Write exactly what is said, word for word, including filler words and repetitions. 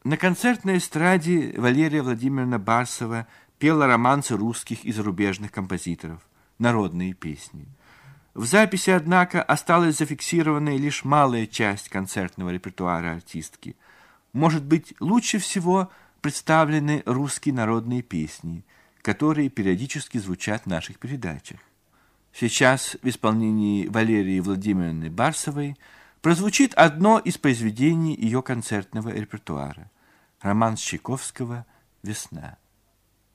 На концертной эстраде Валерия Владимировна Барсова пела романсы русских и зарубежных композиторов, народные песни. В записи, однако, осталась зафиксированной лишь малая часть концертного репертуара артистки. Может быть, лучше всего представлены русские народные песни, которые периодически звучат в наших передачах. Сейчас в исполнении Валерии Владимировны Барсовой прозвучит одно из произведений ее концертного репертуара – романс Чайковского «Весна».